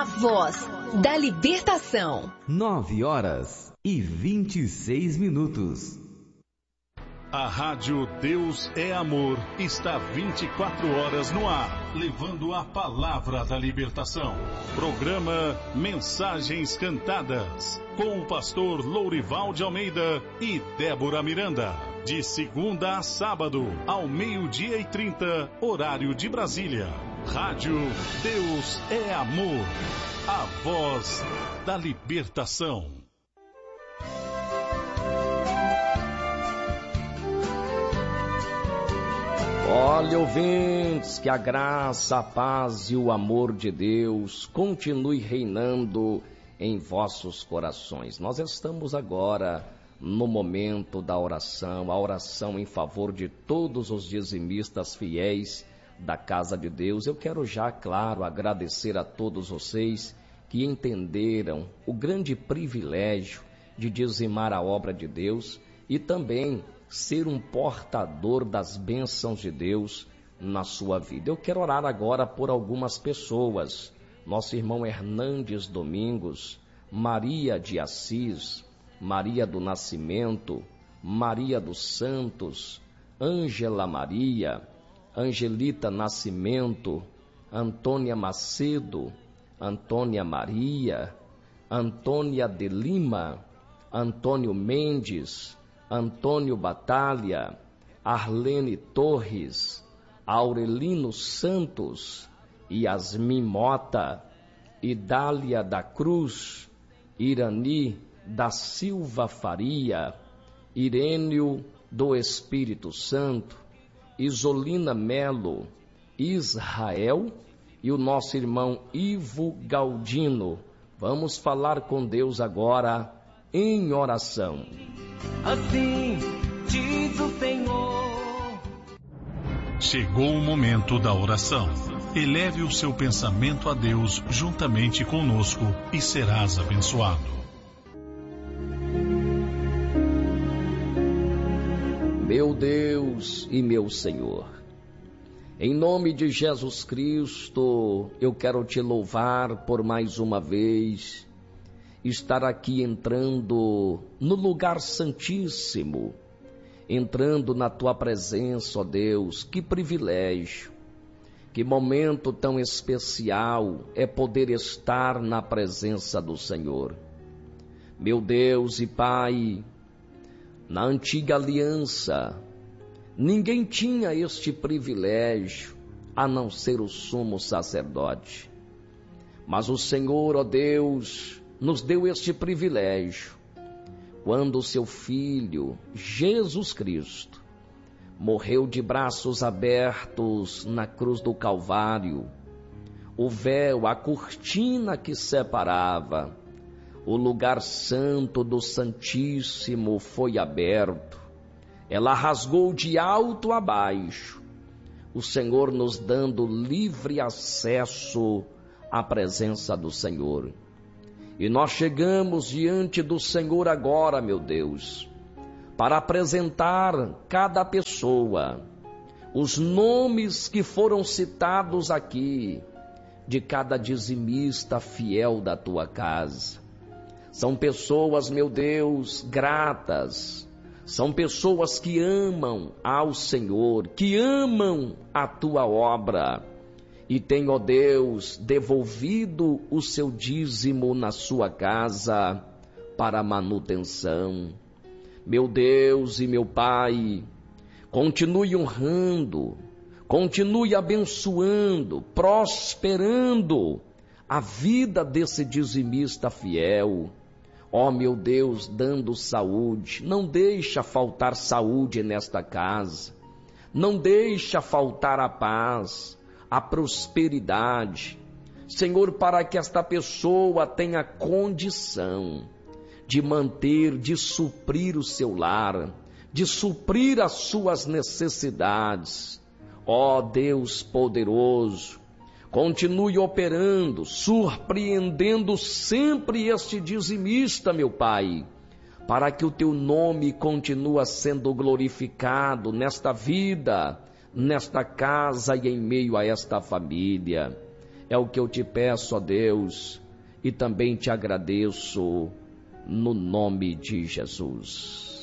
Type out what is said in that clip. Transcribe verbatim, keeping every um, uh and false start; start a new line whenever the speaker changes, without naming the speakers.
A voz da libertação.
Nove horas e vinte e seis minutos.
A Rádio Deus é Amor está vinte e quatro horas no ar, levando a palavra da libertação. Programa Mensagens Cantadas, com o pastor Lourival de Almeida e Débora Miranda. De segunda a sábado, ao meio-dia e trinta, horário de Brasília. Rádio Deus é Amor, a voz da libertação.
Olha, ouvintes, que a graça, a paz e o amor de Deus continue reinando em vossos corações. Nós estamos agora no momento da oração, a oração em favor de todos os dizimistas fiéis da casa de Deus. Eu quero já, claro, agradecer a todos vocês que entenderam o grande privilégio de dizimar a obra de Deus e também ser um portador das bênçãos de Deus na sua vida. Eu quero orar agora por algumas pessoas. Nosso irmão Hernandes Domingos, Maria de Assis, Maria do Nascimento, Maria dos Santos, Ângela Maria, Angelita Nascimento, Antônia Macedo, Antônia Maria, Antônia de Lima, Antônio Mendes, Antônio Batalha, Arlene Torres, Aurelino Santos, Yasmin Mota, Idália da Cruz, Irani da Silva Faria, Irênio do Espírito Santo, Isolina Melo, Israel e o nosso irmão Ivo Galdino. Vamos falar com Deus agora em oração.
Assim diz o Senhor.
Chegou o momento da oração. Eleve o seu pensamento a Deus juntamente conosco e serás abençoado.
Meu Deus e meu Senhor, em nome de Jesus Cristo, eu quero te louvar por mais uma vez estar aqui entrando no lugar santíssimo, entrando na tua presença, ó Deus. Que privilégio, que momento tão especial é poder estar na presença do Senhor. Meu Deus e Pai, na antiga aliança, ninguém tinha este privilégio a não ser o sumo sacerdote. Mas o Senhor, ó Deus, nos deu este privilégio quando o seu Filho, Jesus Cristo, morreu de braços abertos na cruz do Calvário. O véu, a cortina que separava o lugar santo do Santíssimo foi aberto. Ela rasgou de alto a baixo, o Senhor nos dando livre acesso à presença do Senhor. E nós chegamos diante do Senhor agora, meu Deus, para apresentar cada pessoa, os nomes que foram citados aqui, de cada dizimista fiel da tua casa. São pessoas, meu Deus, gratas, são pessoas que amam ao Senhor, que amam a tua obra, e tem, ó Deus, devolvido o seu dízimo na sua casa para manutenção. Meu Deus e meu Pai, continue honrando, continue abençoando, prosperando a vida desse dizimista fiel. Ó meu Deus, dando saúde, não deixa faltar saúde nesta casa, não deixa faltar a paz, a prosperidade, Senhor, para que esta pessoa tenha condição de manter, de suprir o seu lar, de suprir as suas necessidades. Ó Deus poderoso, continue operando, surpreendendo sempre este dizimista, meu Pai, para que o teu nome continue sendo glorificado nesta vida, nesta casa e em meio a esta família. É o que eu te peço, ó Deus, e também te agradeço no nome de Jesus.